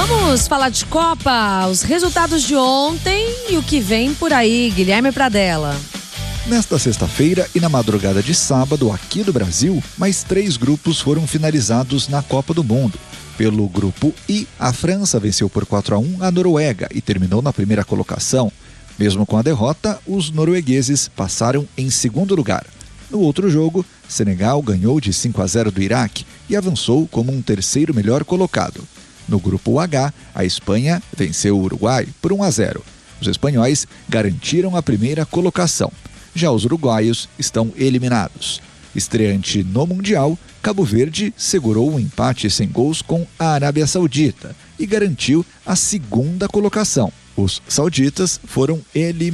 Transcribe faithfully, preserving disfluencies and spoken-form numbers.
Vamos falar de Copa, os resultados de ontem e o que vem por aí. Guilherme Pradella. Nesta sexta-feira e na madrugada de sábado, aqui do Brasil, mais três grupos foram finalizados na Copa do Mundo. Pelo grupo I, a França venceu por quatro a um a Noruega e terminou na primeira colocação. Mesmo com a derrota, os noruegueses passaram em segundo lugar. No outro jogo, Senegal ganhou de cinco a zero do Iraque e avançou como um terceiro melhor colocado. No grupo H, a Espanha venceu o Uruguai por um a zero. Os espanhóis garantiram a primeira colocação. Já os uruguaios estão eliminados. Estreante no Mundial, Cabo Verde segurou um empate sem gols com a Arábia Saudita e garantiu a segunda colocação. Os sauditas foram eliminados.